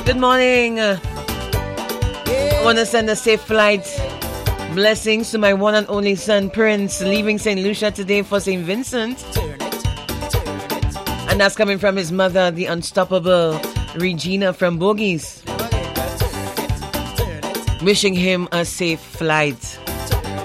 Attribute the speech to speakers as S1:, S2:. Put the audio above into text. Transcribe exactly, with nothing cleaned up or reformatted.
S1: Good morning. I want to send a safe flight. Blessings to my one and only son, Prince, leaving Saint Lucia today for Saint Vincent. And that's coming from his mother, the unstoppable Regina from Bogies. Wishing him a safe flight.